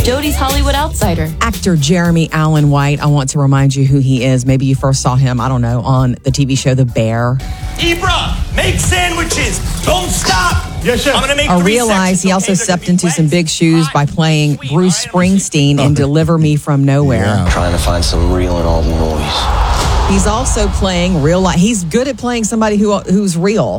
Jody's Hollywood Outsider. Actor Jeremy Allen White, I want to remind you who he is. Maybe you first saw him, I don't know, on the TV show The Bear. Ibra, make sandwiches. Don't stop. Yes, chef. I'm going to make I realize he also stepped into some big shoes by playing Bruce Springsteen in Deliver Me From Nowhere. Yeah. Trying to find some real in all the noise. He's also playing real life. He's good at playing somebody who's real.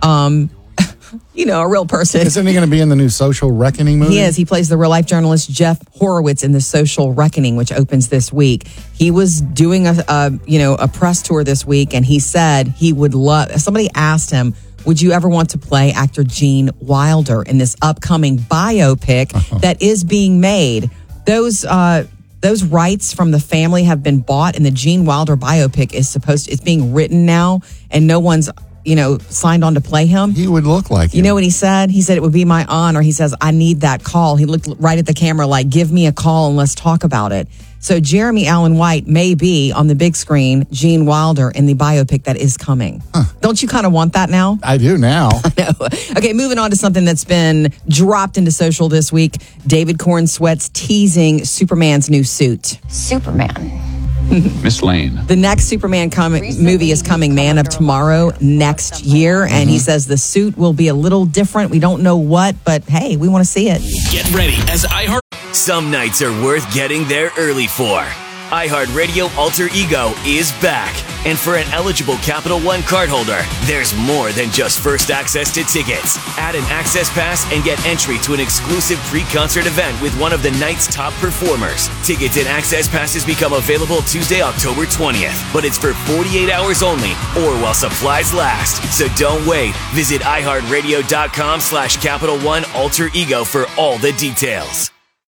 A real person. Isn't he going to be in the new Social Reckoning movie? He is. He plays the real life journalist Jeff Horowitz in the Social Reckoning, which opens this week. He was doing a press tour this week, and he said he would love. Somebody asked him, would you ever want to play actor Gene Wilder in this upcoming biopic that is being made? Those rights from the family have been bought, and the Gene Wilder biopic it's being written now, and no one's signed on to play him. He would look like him. You know what he said? He said it would be my honor. He says, I need that call. He looked right at the camera like, give me a call and let's talk about it. So Jeremy Allen White may be on the big screen, Gene Wilder in the biopic that is coming. Don't you kind of want that now? I do now. No. Okay, moving on to something that's been dropped into social this week. David Cornsweat's teasing Superman's new suit. Superman. Miss Lane. The next Superman movie is coming, Man of Tomorrow, next year. And he says the suit will be a little different. We don't know what, but hey, we want to see it. Get ready as iHeart. Some nights are worth getting there early for. iHeartRadio Alter Ego is back. And for an eligible Capital One cardholder, there's more than just first access to tickets. Add an access pass and get entry to an exclusive pre-concert event with one of the night's top performers. Tickets and access passes become available Tuesday, October 20th. But it's for 48 hours only or while supplies last. So don't wait. Visit iHeartRadio.com/Capital One Alter Ego for all the details.